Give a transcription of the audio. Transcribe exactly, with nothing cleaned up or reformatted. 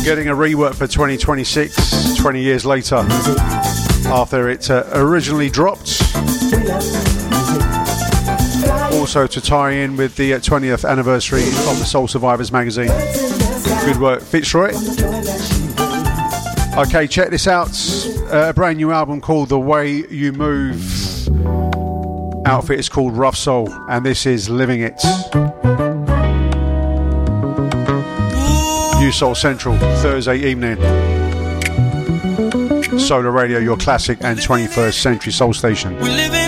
Getting a rework for twenty twenty-six, twenty years later, after it uh, originally dropped. Also to tie in with the uh, twentieth anniversary of the Soul Survivors magazine. Good work, Fitzroy. Okay, check this out. Uh, a brand new album called The Way You Move. Outfit is called Rough Soul, and this is Living It. New Soul Central, Thursday evening. Solar Radio, your classic and twenty-first century soul station.